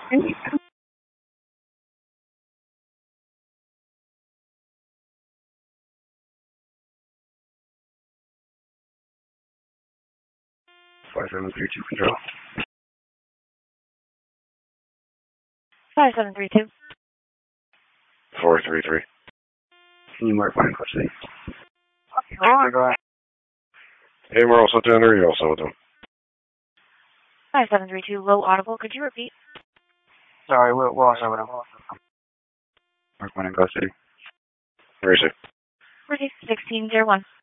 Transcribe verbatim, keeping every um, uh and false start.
Five seven three two control. Five seven three two. Four three three. Can you mark flying custody? Oh, go ahead. Hey, we're also tender. You also with them. Five seven three two. Low audible. Could you repeat? Sorry, we're, we're also with them. Mark one in custody. Where is it? Receive sixteen zero one.